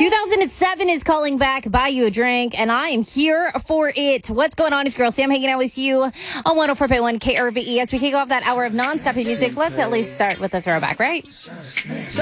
2007 is calling back, buy you a drink, and I am here for it. What's going on? It's Girl Sam hanging out with you on 104.1 KRVE. As we kick off that hour of nonstop music, let's at least start with a throwback, right?